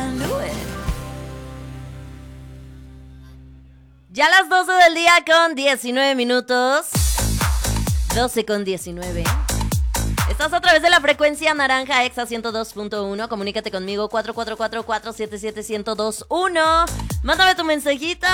Do It. Ya a las 12 del día con 19 minutos. 12 con 19. Estás a través de la frecuencia naranja Exa 102.1. Comunícate conmigo 444-477-1021. Mándame tu mensajito.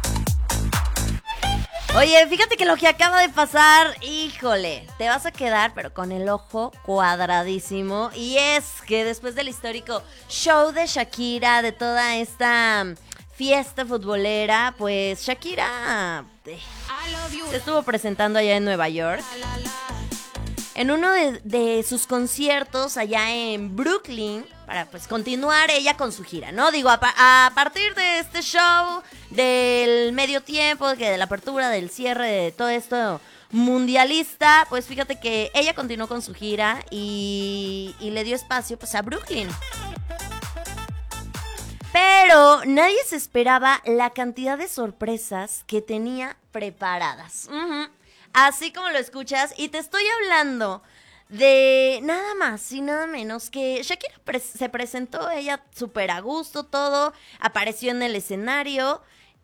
Oye, fíjate que lo que acaba de pasar, híjole, te vas a quedar pero con el ojo cuadradísimo. Y es que después del histórico show de Shakira, de toda esta fiesta futbolera, pues Shakira se estuvo presentando allá en Nueva York. En uno de sus conciertos allá en Brooklyn, para pues continuar ella con su gira, ¿no? Digo, a partir de este show, del medio tiempo, de la apertura, del cierre, de todo esto mundialista, pues fíjate que ella continuó con su gira y le dio espacio pues a Brooklyn. Pero nadie se esperaba la cantidad de sorpresas que tenía preparadas. Así como lo escuchas, y te estoy hablando de nada más y nada menos que Shakira se presentó, ella súper a gusto, todo, apareció en el escenario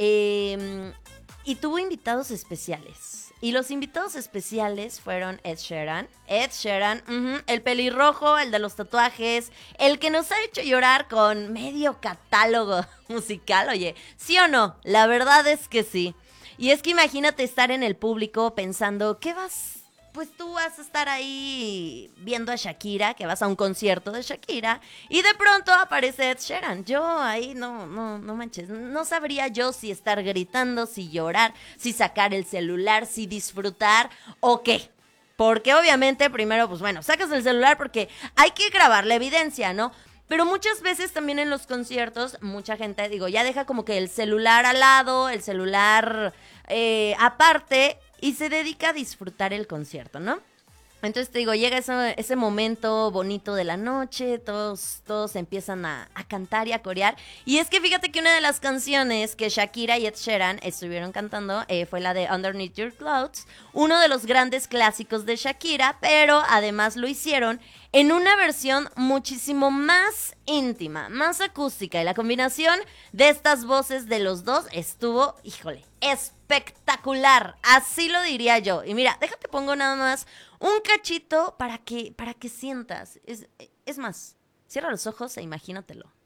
y tuvo invitados especiales. Y los invitados especiales fueron Ed Sheeran, el pelirrojo, el de los tatuajes, el que nos ha hecho llorar con medio catálogo musical, oye, ¿sí o no? La verdad es que sí. Y es que imagínate estar en el público pensando, pues tú vas a estar ahí viendo a Shakira, que vas a un concierto de Shakira, y de pronto aparece Ed Sheeran. Yo ahí no manches, no sabría yo si estar gritando, si llorar, si sacar el celular, si disfrutar o qué. Porque obviamente primero, pues bueno, sacas el celular porque hay que grabar la evidencia, ¿no? Pero muchas veces también en los conciertos, mucha gente, digo, ya deja como que el celular al lado, el celular aparte, y se dedica a disfrutar el concierto, ¿no? Entonces te digo, llega ese momento bonito de la noche, todos empiezan a cantar y a corear. Y es que fíjate que una de las canciones que Shakira y Ed Sheeran estuvieron cantando fue la de Underneath Your Clothes, uno de los grandes clásicos de Shakira, pero además lo hicieron en una versión muchísimo más íntima, más acústica. Y la combinación de estas voces de los dos estuvo, híjole, espectacular. Así lo diría yo. Y mira, déjate pongo nada más un cachito para que sientas. Es más, cierra los ojos e imagínatelo.